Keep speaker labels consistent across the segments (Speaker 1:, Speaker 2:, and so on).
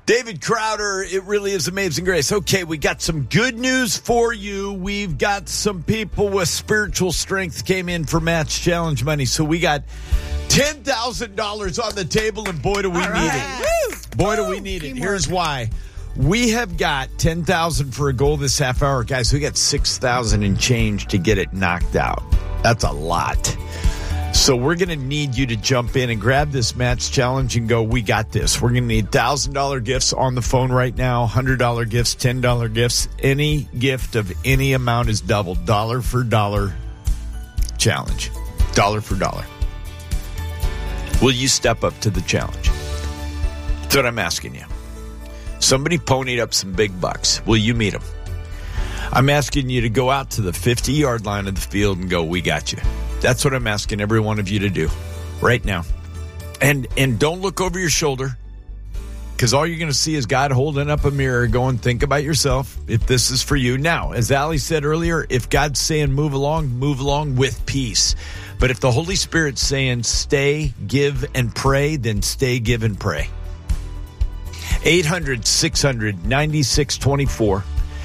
Speaker 1: David Crowder, it really is amazing grace. Okay, we got some good news for you. We've got some people with spiritual strength came in for Match Challenge money. So we got $10,000 on the table, and boy, do we need it. Boy, do we need it. Here's why. We have got $10,000 for a goal this half hour. Guys, we got $6,000 and change to get it knocked out. That's a lot. So we're going to need you to jump in and grab this Match Challenge and go, we got this. We're going to need $1,000 gifts on the phone right now, $100 gifts, $10 gifts. Any gift of any amount is doubled. Dollar for dollar challenge. Dollar for dollar. Will you step up to the challenge? That's what I'm asking you. Somebody ponied up some big bucks. Will you meet them? I'm asking you to go out to the 50-yard line of the field and go, we got you. That's what I'm asking every one of you to do right now. And don't look over your shoulder, because all you're going to see is God holding up a mirror going, think about yourself if this is for you. Now, as Allie said earlier, if God's saying move along with peace. But if the Holy Spirit's saying stay, give, and pray, then stay, give, and pray. 800-600-9624.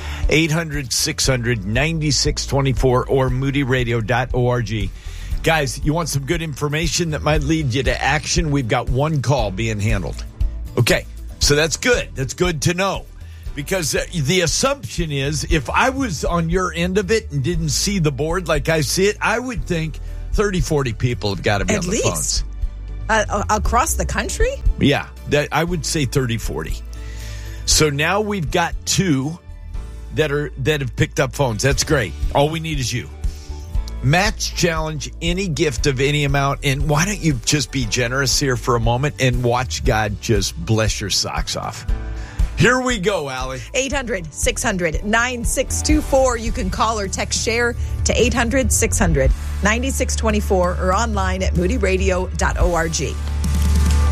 Speaker 1: 800-600-9624 or moodyradio.org. Guys, you want some good information that might lead you to action? We've got one call being handled. Okay, so that's good. That's good to know. Because the assumption is if I was on your end of it and didn't see the board like I see it, I would think 30, 40 people have got to be on the phones.
Speaker 2: Across the country?
Speaker 1: Yeah, I would say 30, 40. So now we've got two that have picked up phones. That's great. All we need is you. Match Challenge, any gift of any amount. And why don't you just be generous here for a moment and watch God just bless your socks off. Here we go, Allie.
Speaker 2: 800-600-9624. You can call or text share to 800-600-9624 or online at moodyradio.org.